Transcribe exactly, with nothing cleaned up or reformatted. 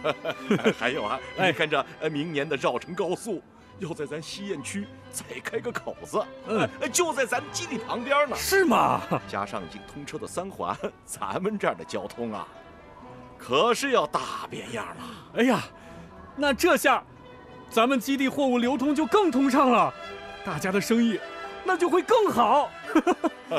还有啊， 哎你看这呃明年的绕城高速要在咱西堰区再开个口子， 嗯呃就在咱基地旁边呢。 是吗？ 加上已经通车的三环，咱们这儿的交通啊，可是要大变样了。 哎呀，那这下，咱们基地货物流通就更通畅了，大家的生意那就会更好。